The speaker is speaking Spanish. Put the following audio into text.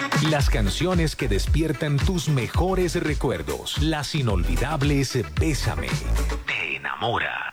Las canciones que despiertan tus mejores recuerdos. Las inolvidables Bésame. Te enamora.